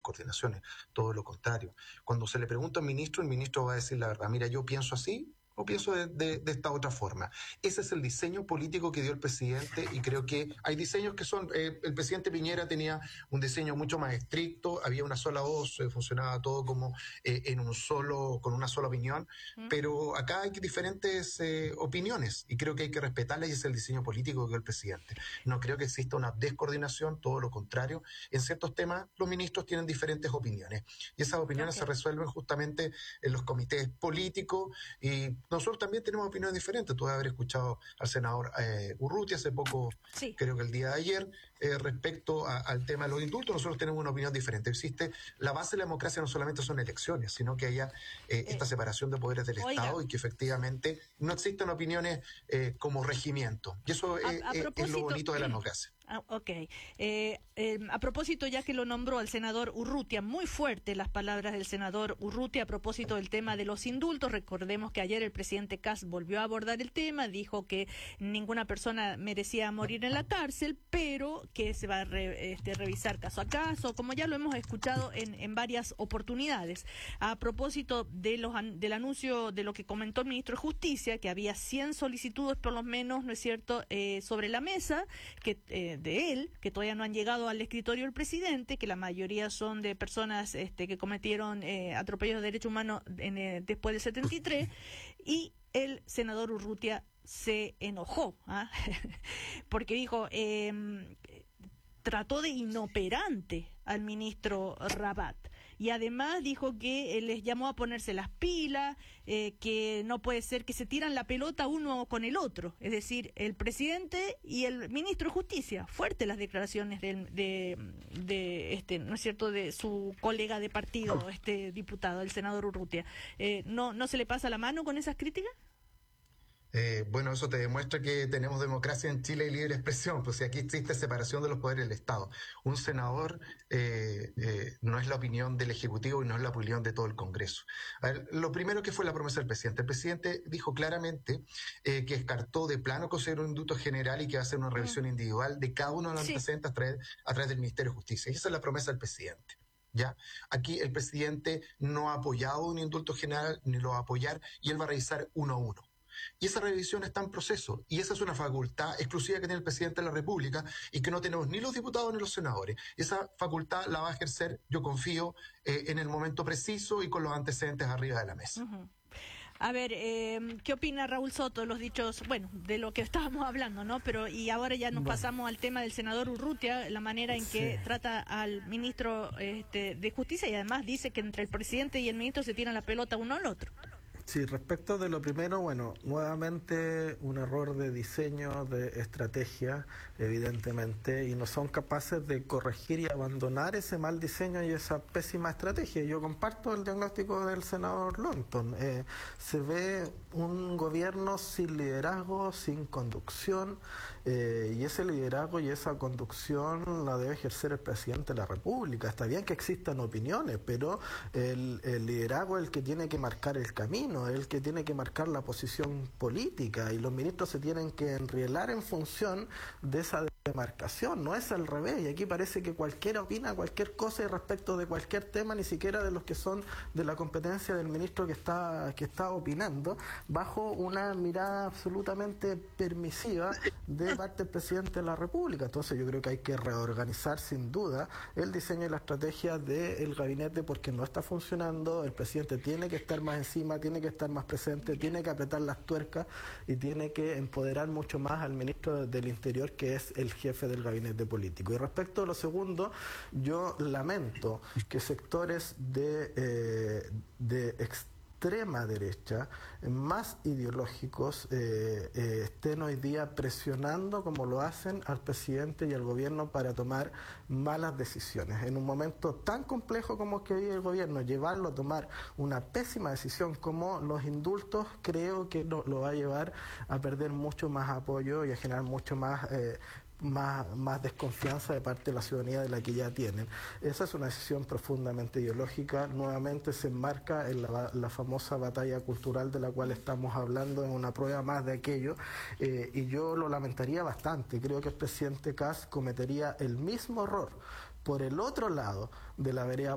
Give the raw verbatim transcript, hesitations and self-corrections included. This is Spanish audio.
descoordinaciones, todo lo contrario. Cuando se le pregunta al ministro, el ministro va a decir la verdad, mira, yo pienso así, o pienso de, de, de esta otra forma. Ese es el diseño político que dio el presidente y creo que hay diseños que son, eh, el presidente Piñera tenía un diseño mucho más estricto, había una sola voz, eh, funcionaba todo como eh, en un solo, con una sola opinión, ¿Mm? Pero acá hay diferentes eh, opiniones y creo que hay que respetarlas y ese es el diseño político que dio el presidente. No creo que exista una descoordinación, todo lo contrario. En ciertos temas los ministros tienen diferentes opiniones y esas opiniones okay. se resuelven justamente en los comités políticos y nosotros también tenemos opiniones diferentes. Tú debes haber escuchado al senador eh, Urrutia hace poco, sí. creo que el día de ayer, eh, respecto a, al tema de los indultos. Nosotros tenemos una opinión diferente. Existe, la base de la democracia no solamente son elecciones, sino que haya eh, esta eh, separación de poderes del oiga. Estado y que efectivamente no existen opiniones eh, como regimiento. Y eso a, a es, es lo bonito de la democracia. Ah, ok. Eh, eh, a propósito, ya que lo nombró al senador Urrutia, muy fuerte las palabras del senador Urrutia a propósito del tema de los indultos. Recordemos que ayer el presidente Kast volvió a abordar el tema, dijo que ninguna persona merecía morir en la cárcel, pero que se va a re, este, revisar caso a caso, como ya lo hemos escuchado en, en varias oportunidades. A propósito de los, del anuncio de lo que comentó el ministro de Justicia, que había cien solicitudes por lo menos, ¿no es cierto?, eh, sobre la mesa, que eh, de él, que todavía no han llegado al escritorio del presidente, que la mayoría son de personas este, que cometieron eh, atropellos de derechos humanos en, eh, después del setenta y tres, y el senador Urrutia se enojó, ¿ah? porque dijo, eh, trató de inoperante al ministro Rabat. Y además dijo que eh, les llamó a ponerse las pilas, eh, que no puede ser que se tiran la pelota uno con el otro, es decir, el presidente y el ministro de Justicia. Fuertes las declaraciones de, de, de este, ¿no es cierto?, de su colega de partido, este diputado, el senador Urrutia. Eh, ¿no, no se le pasa la mano con esas críticas? Eh, bueno, eso te demuestra que tenemos democracia en Chile y libre expresión, pues si aquí existe separación de los poderes del Estado. Un senador eh, eh, no es la opinión del Ejecutivo y no es la opinión de todo el Congreso. A ver, lo primero que fue la promesa del presidente. El presidente dijo claramente eh, que descartó de plano conseguir un indulto general y que va a hacer una revisión mm. individual de cada uno de los sí. antecedentes a través, a través del Ministerio de Justicia. Y esa es la promesa del presidente. ¿Ya? Aquí el presidente no ha apoyado un indulto general ni lo va a apoyar y él va a revisar uno a uno. Y esa revisión está en proceso, y esa es una facultad exclusiva que tiene el presidente de la República y que no tenemos ni los diputados ni los senadores. Esa facultad la va a ejercer, yo confío, eh, en el momento preciso y con los antecedentes arriba de la mesa. Uh-huh. A ver, eh, ¿qué opina Raúl Soto de los dichos, bueno, de lo que estábamos hablando, ¿no? Pero y ahora ya nos bueno. pasamos al tema del senador Urrutia, la manera en que sí. trata al ministro este, de Justicia y además dice que entre el presidente y el ministro se tiran la pelota uno al otro. Sí, respecto de lo primero, bueno, nuevamente un error de diseño, de estrategia, evidentemente, y no son capaces de corregir y abandonar ese mal diseño y esa pésima estrategia. Yo comparto el diagnóstico del senador Longton. Eh, se ve un gobierno sin liderazgo, sin conducción, eh, y ese liderazgo y esa conducción la debe ejercer el presidente de la República. Está bien que existan opiniones, pero el, el liderazgo es el que tiene que marcar el camino, es el que tiene que marcar la posición política y los ministros se tienen que enrielar en función de esa demarcación, no es al revés, y aquí parece que cualquiera opina cualquier cosa respecto de cualquier tema, ni siquiera de los que son de la competencia del ministro que está, que está opinando, bajo una mirada absolutamente permisiva de parte del presidente de la República. Entonces yo creo que hay que reorganizar sin duda el diseño y la estrategia del gabinete porque no está funcionando, el presidente tiene que estar más encima, tiene que estar más presente, tiene que apretar las tuercas y tiene que empoderar mucho más al ministro del Interior, que es el jefe del gabinete político. Y respecto a lo segundo, yo lamento que sectores de, eh, de extrema derecha, más ideológicos, eh, eh, estén hoy día presionando, como lo hacen, al presidente y al gobierno para tomar malas decisiones. En un momento tan complejo como que vive el gobierno, llevarlo a tomar una pésima decisión como los indultos, creo que lo, lo va a llevar a perder mucho más apoyo y a generar mucho más eh, Más, más desconfianza de parte de la ciudadanía de la que ya tienen. Esa es una decisión profundamente ideológica, nuevamente se enmarca en la, la famosa batalla cultural de la cual estamos hablando, en una prueba más de aquello, eh, y yo lo lamentaría bastante. Creo que el presidente Kast cometería el mismo error por el otro lado de la vereda